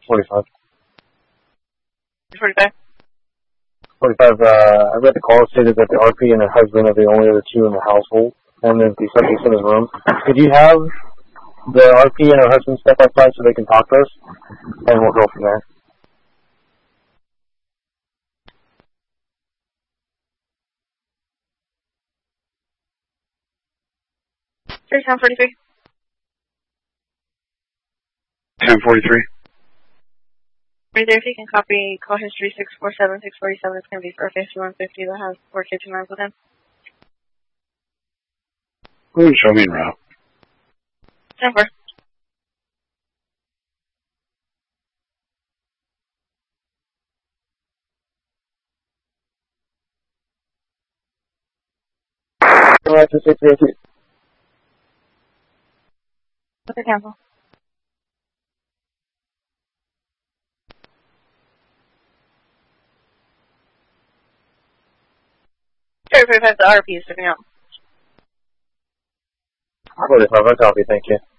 45. 45. 45, I read the call stated that the RP and her husband are the only other two in the household, and that the subject's in his room. Could you have the RP and her husband step outside so they can talk to us? And we'll go from there. 1043. 1043. Right there, if you can copy call history 647, 647, it's going to be for 5150 that has 4 kids and with him. Show me en route. 10-4. Alright, 632. What's the cancel? Sure, 45, the RP is sticking out. 45, I copy, thank you.